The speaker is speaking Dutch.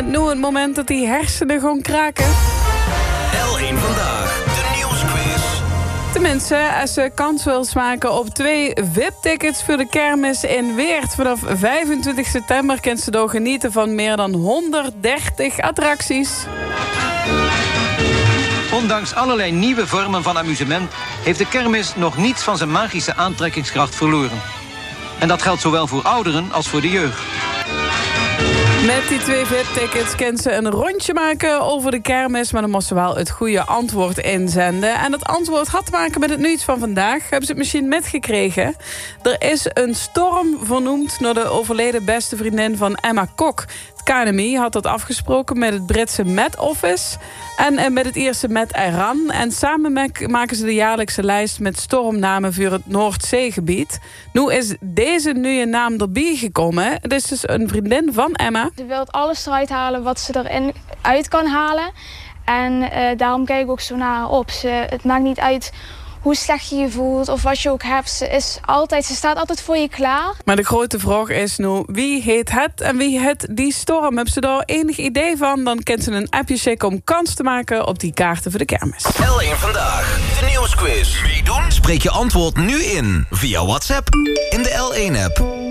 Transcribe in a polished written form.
En nu het moment dat die hersenen gewoon kraken. L1 Vandaag, de nieuwsquiz. Tenminste, als ze kans wil maken op 2 VIP-tickets voor de kermis in Weert. Vanaf 25 september kunt ze door genieten van meer dan 130 attracties. Ondanks allerlei nieuwe vormen van amusement heeft de kermis nog niets van zijn magische aantrekkingskracht verloren. En dat geldt zowel voor ouderen als voor de jeugd. Met die 2 VIP-tickets kunnen ze een rondje maken over de kermis, maar dan moesten ze wel het goede antwoord inzenden. En dat antwoord had te maken met het nieuws van vandaag. Hebben ze het misschien metgekregen? Er is een storm vernoemd naar de overleden beste vriendin van Emma Kok. Het KNMI had dat afgesproken met het Britse Met Office en met het Ierse Met Iran. En samen maken ze de jaarlijkse lijst met stormnamen voor het Noordzeegebied. Nu is deze nieuwe naam erbij gekomen. Het is dus een vriendin van Emma. Ze wil alles eruit halen wat ze erin uit kan halen. En daarom kijk ik ook zo naar haar op. Het maakt niet uit hoe slecht je je voelt of wat je ook hebt. Ze staat altijd voor je klaar. Maar de grote vraag is nu, wie heet het en wie heet die storm? Hebben ze daar enig idee van? Dan kent ze een appje checken om kans te maken op die kaarten voor de kermis. L1 Vandaag, de nieuwsquiz. Meedoen? Spreek je antwoord nu in via WhatsApp in de L1-app.